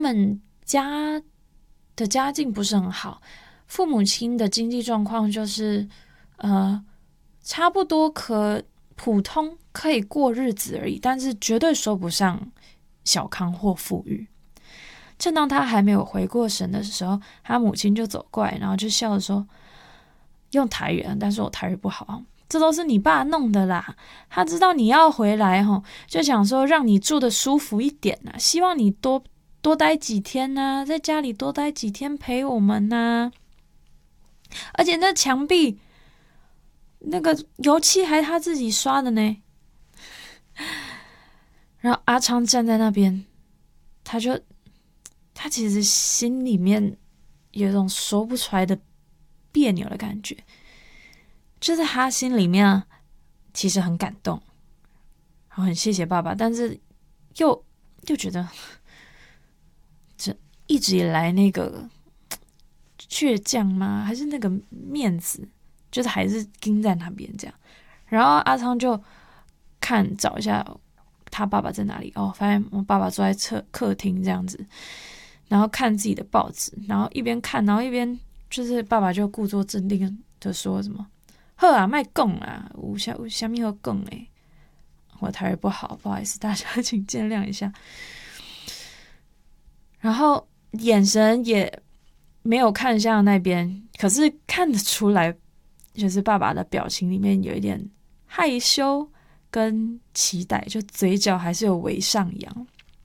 们家的家境不是很好，父母亲的经济状况就是差不多普通可以过日子而已，但是绝对说不上小康或富裕。正当他还没有回过神的时候，他母亲就走过来，然后就笑着说，用台语，但是我台语不好，这都是你爸弄的啦，他知道你要回来就想说让你住得舒服一点啊，希望你多待几天啊，在家里多待几天陪我们啊。而且那墙壁那个油漆还他自己刷的呢。然后阿昌站在那边，他其实心里面有一种说不出来的别扭的感觉，就是他心里面其实很感动，然后很谢谢爸爸，但是又觉得这一直以来那个倔强吗？还是那个面子，就是还是盯在那边这样。然后阿昌就找一下他爸爸在哪里，发现我爸爸坐在客厅这样子，然后看自己的报纸，然后一边看，然后一边就是爸爸就故作镇定的说什么：“好啊，卖讲啊，有啥物好讲诶。”我台语不好，不好意思，大家请见谅一下。然后眼神也没有看向那边，可是看得出来，就是爸爸的表情里面有一点害羞跟期待，就嘴角还是有微上扬。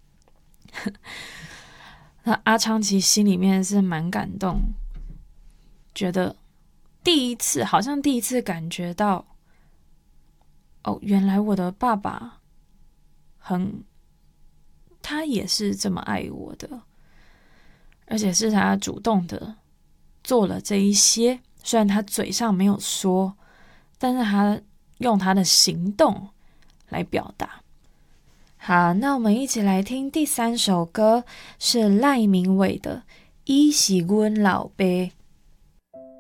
那阿昌其实心里面是蛮感动，觉得好像第一次感觉到，原来我的爸爸他也是这么爱我的，而且是他主动的做了这一些，虽然他嘴上没有说，但是他用他的行动来表达。好，那我们一起来听第3首歌，是赖明伟的《伊是阮老爸》。